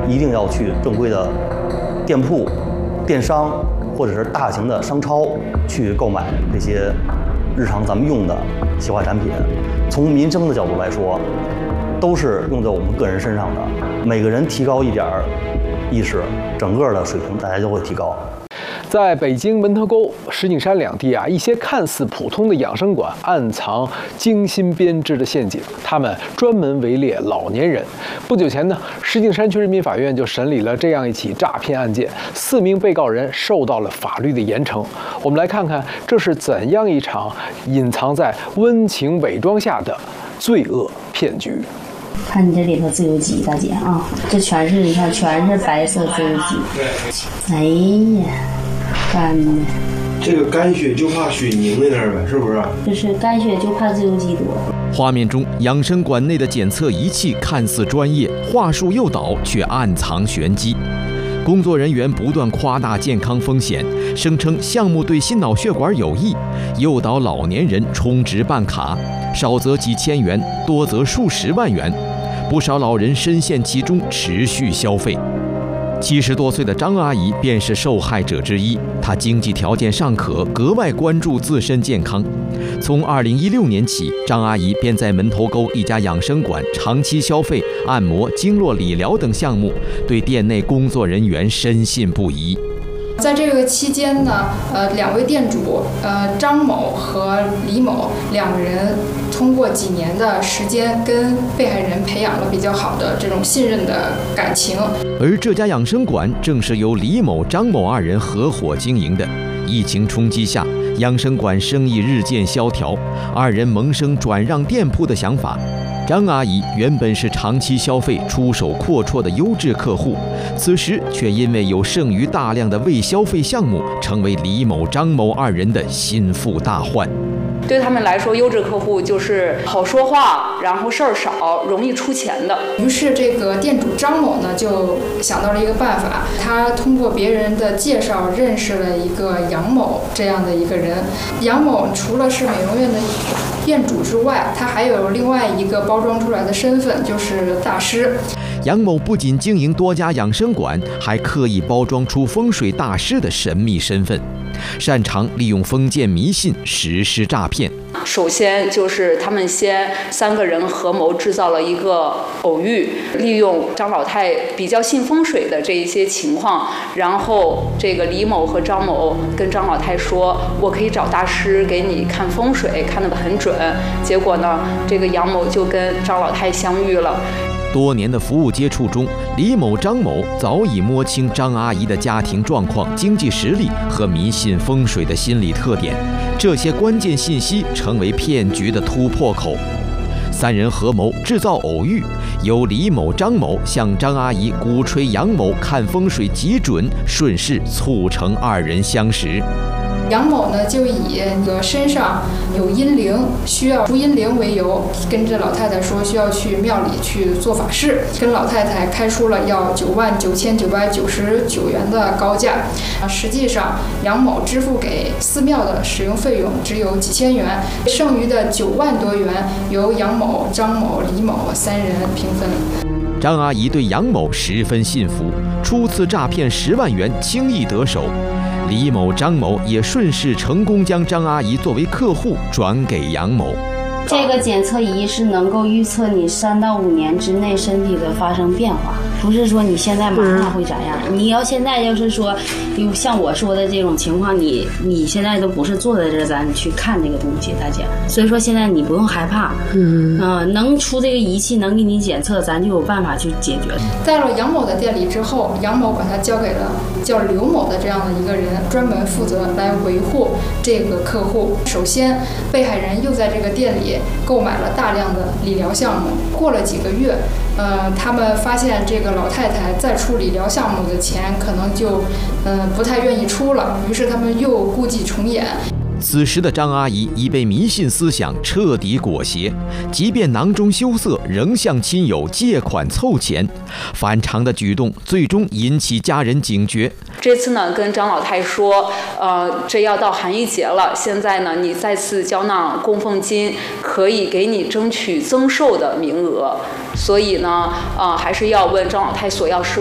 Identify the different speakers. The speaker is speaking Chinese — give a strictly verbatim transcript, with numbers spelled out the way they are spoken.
Speaker 1: 一定要去正规的店铺、电商或者是大型的商超去购买这些日常咱们用的洗化产品。从民生的角度来说，都是用在我们个人身上的。每个人提高一点儿意识，整个的水平大家就会提高。
Speaker 2: 在北京门头沟、石景山两地啊，一些看似普通的养生馆暗藏精心编织的陷阱，他们专门围猎老年人。不久前呢，石景山区人民法院就审理了这样一起诈骗案件，四名被告人受到了法律的严惩。我们来看看这是怎样一场隐藏在温情伪装下的罪恶骗局。
Speaker 3: 看你这里头自由基，大姐啊，这全是你看全是白色自由基。哎呀，干的。
Speaker 4: 这个干血就怕血凝在那儿呗，是不是？
Speaker 3: 就是干血就怕自由基多。
Speaker 5: 画面中，养生馆内的检测仪器看似专业，话术诱导却暗藏玄机。工作人员不断夸大健康风险，声称项目对心脑血管有益，诱导老年人充值办卡，少则几千元，多则数十万元。不少老人深陷其中，持续消费。七十多岁的张阿姨便是受害者之一，她经济条件尚可，格外关注自身健康。从二零一六年起，张阿姨便在门头沟一家养生馆长期消费按摩、经络理疗等项目，对店内工作人员深信不疑。
Speaker 6: 在这个期间呢，呃，两位店主，呃，张某和李某两人通过几年的时间，跟被害人培养了比较好的这种信任的感情。
Speaker 5: 而这家养生馆正是由李某、张某二人合伙经营的。疫情冲击下，养生馆生意日渐萧条，二人萌生转让店铺的想法。张阿姨原本是长期消费、出手阔绰的优质客户，此时却因为有剩余大量的未消费项目，成为李某、张某二人的心腹大患。
Speaker 7: 对他们来说，优质客户就是好说话，然后事儿少，容易出钱的。
Speaker 6: 于是这个店主张某呢，就想到了一个办法，他通过别人的介绍认识了一个杨某这样的一个人。杨某除了是美容院的店主之外，他还有另外一个包装出来的身份，就是大师。
Speaker 5: 杨某不仅经营多家养生馆，还刻意包装出风水大师的神秘身份，擅长利用封建迷信实施诈骗。
Speaker 7: 首先就是他们先三个人合谋制造了一个偶遇，利用张老太比较信风水的这一些情况，然后这个李某和张某跟张老太说，我可以找大师给你看风水，看得很准。结果呢，这个杨某就跟张老太相遇了。
Speaker 5: 多年的服务接触中，李某、张某早已摸清张阿姨的家庭状况、经济实力和迷信风水的心理特点，这些关键信息成为骗局的突破口。三人合谋制造偶遇，由李某、张某向张阿姨鼓吹杨某看风水极准，顺势促成二人相识。
Speaker 6: 杨某呢，就以这个身上有阴灵，需要除阴灵为由，跟这老太太说需要去庙里去做法事，跟老太太开出了要九万九千九百九十九元的高价。实际上，杨某支付给寺庙的使用费用只有几千元，剩余的九万多元由杨某、张某、李某三人平分。
Speaker 5: 张阿姨对杨某十分信服，初次诈骗十万元轻易得手。李某、张某也顺势成功将张阿姨作为客户转给杨某。
Speaker 3: 这个检测仪是能够预测你三到五年之内身体的发生变化，不是说你现在马上会咋样。你要现在要是说，有像我说的这种情况，你你现在都不是坐在这儿咱去看这个东西，大姐。所以说现在你不用害怕，嗯啊、呃，能出这个仪器能给你检测，咱就有办法去解决。
Speaker 6: 在了杨某的店里之后，杨某把他交给了叫刘某的这样的一个人，专门负责来维护这个客户。首先，被害人又在这个店里购买了大量的理疗项目。过了几个月，呃，他们发现这个老太太再出理疗项目的钱可能就，呃，不太愿意出了，于是他们又故伎重演。
Speaker 5: 此时的张阿姨已被迷信思想彻底裹挟，即便囊中羞涩，仍向亲友借款凑钱。反常的举动最终引起家人警觉。
Speaker 7: 这次呢，跟张老太说，呃，这要到寒衣节了，现在呢，你再次交纳供奉金，可以给你争取增寿的名额。所以呢，呃，还是要问张老太索要十